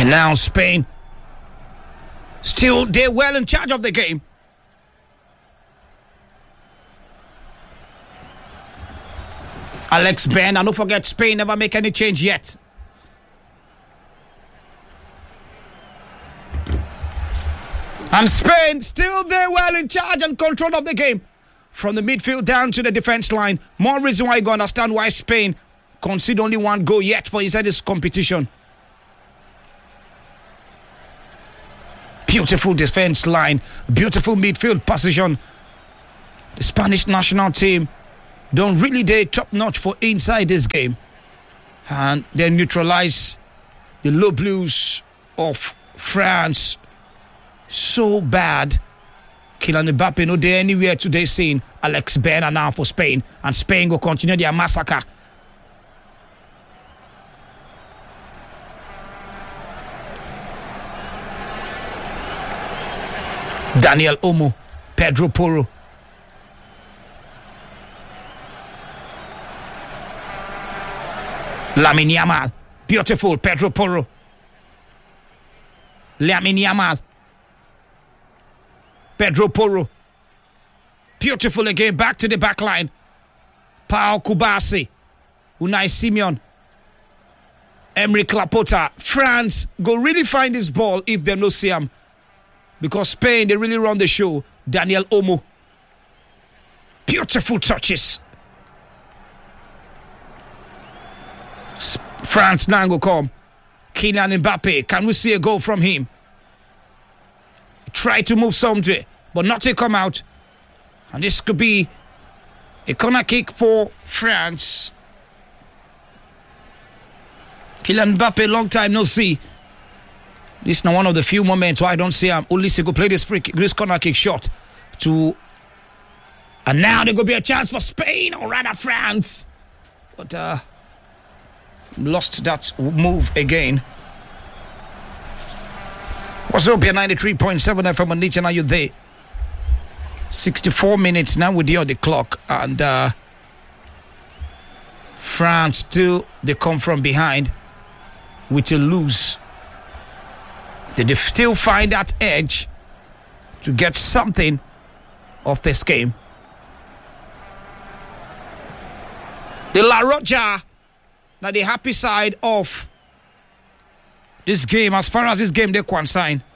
And now Spain, still they're well in charge of the game. Alex Ben, and don't forget Spain never make any change yet. And Spain still there well in charge and control of the game. From the midfield down to the defense line. More reason why you go understand why Spain concede only one goal yet for inside this competition. Beautiful defense line, beautiful midfield position. The Spanish national team don't really do top notch for inside this game. And they neutralize the low blues of France so bad. Kylian Mbappe no there anywhere today seeing Alex Ben now for Spain. And Spain will continue their massacre. Daniel Olmo, Pedro Porro. Lamine Yamal, beautiful, Pedro Porro. Lamine Yamal, Pedro Porro, beautiful again, back to the back line. Pau Kubasi, Unai Simon, Emeric Laporta. France go really find this ball if they no see him. Because Spain, they really run the show. Daniel Olmo. Beautiful touches. France now go come. Kylian Mbappe. Can we see a goal from him? Try to move something, but nothing come out. And this could be a corner kick for France. Kylian Mbappe, long time no see. This is now one of the few moments where I don't see him. Olise go play this this corner kick shot to, and now there go be a chance for Spain or rather France, but lost that move again. What's up here? 93.7 FM on Nature. Now you're there. 64 minutes now with you on the clock, and France still they come from behind with a lose. They still find that edge to get something of this game. The La Roja, now the happy side of this game, as far as this game they concerned.